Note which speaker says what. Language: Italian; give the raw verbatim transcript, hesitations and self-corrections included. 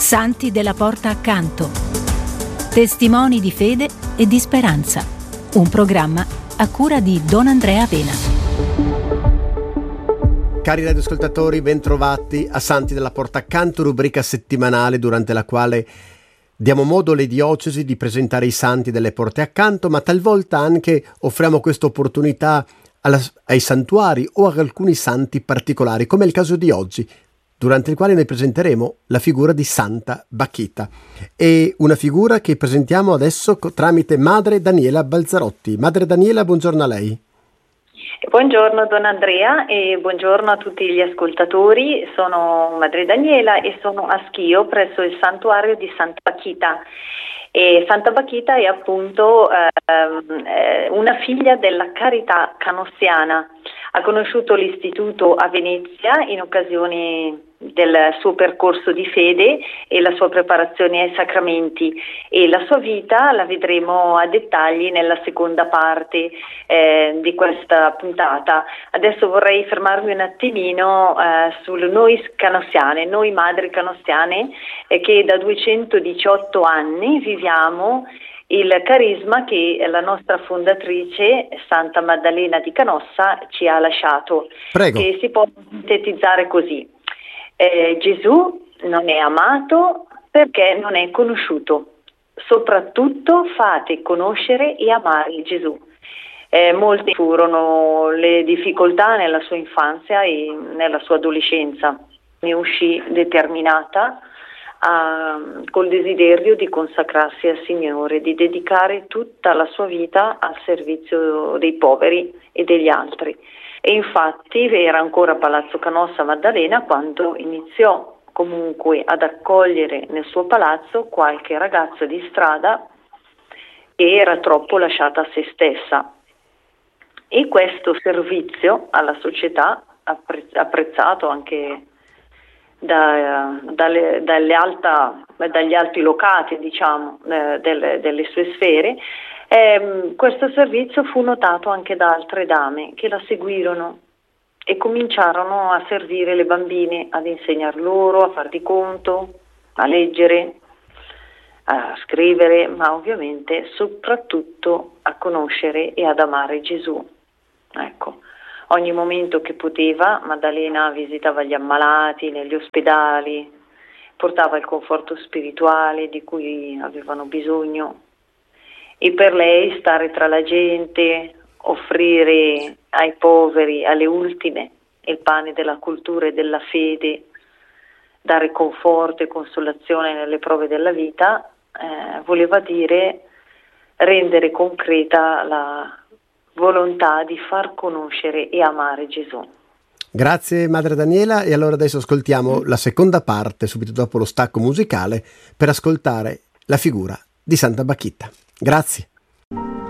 Speaker 1: Santi della Porta Accanto. Testimoni di fede e di speranza. Un programma a cura di Don Andrea Vena.
Speaker 2: Cari radioascoltatori, bentrovati a Santi della Porta Accanto, rubrica settimanale durante la quale diamo modo alle diocesi di presentare i santi delle porte accanto, ma talvolta anche offriamo questa opportunità alla, ai santuari o ad alcuni santi particolari, come è il caso di oggi, durante il quale noi presenteremo la figura di Santa Bacchita. È una figura che presentiamo adesso tramite Madre Daniela Balzarotti. Madre Daniela, buongiorno a lei.
Speaker 3: Buongiorno Don Andrea e buongiorno a tutti gli ascoltatori. Sono Madre Daniela e sono a Schio presso il santuario di Santa Bacchita. E Santa Bacchita è appunto eh, una figlia della carità canossiana. Ha conosciuto l'istituto a Venezia in occasione del suo percorso di fede e la sua preparazione ai sacramenti, e la sua vita la vedremo a dettagli nella seconda parte eh, di questa puntata. Adesso vorrei fermarmi un attimino eh, sul noi canossiane, noi madri canossiane eh, che da duecentodiciotto anni viviamo il carisma che la nostra fondatrice Santa Maddalena di Canossa ci ha lasciato.
Speaker 2: Prego.
Speaker 3: Che si può sintetizzare così: eh, Gesù non è amato perché non è conosciuto. Soprattutto fate conoscere e amare Gesù. Eh, molte furono le difficoltà nella sua infanzia e nella sua adolescenza. Ne uscì determinata A, col desiderio di consacrarsi al Signore, di dedicare tutta la sua vita al servizio dei poveri e degli altri. E infatti era ancora a Palazzo Canossa Maddalena quando iniziò comunque ad accogliere nel suo palazzo qualche ragazza di strada che era troppo lasciata a se stessa. E questo servizio alla società, apprezzato anche Da, dalle, dalle alta, dagli alti locati, diciamo, eh, delle, delle sue sfere, eh, questo servizio fu notato anche da altre dame che la seguirono e cominciarono a servire le bambine, ad insegnar loro a far di conto, a leggere, a scrivere, ma ovviamente soprattutto a conoscere e ad amare Gesù. Ecco. Ogni momento che poteva, Maddalena visitava gli ammalati negli ospedali, portava il conforto spirituale di cui avevano bisogno, e per lei stare tra la gente, offrire ai poveri, alle ultime, il pane della cultura e della fede, dare conforto e consolazione nelle prove della vita, eh, voleva dire rendere concreta la volontà di far conoscere e amare Gesù.
Speaker 2: Grazie Madre Daniela, e allora adesso ascoltiamo la seconda parte, subito dopo lo stacco musicale, per ascoltare la figura di Santa Bacchita. Grazie.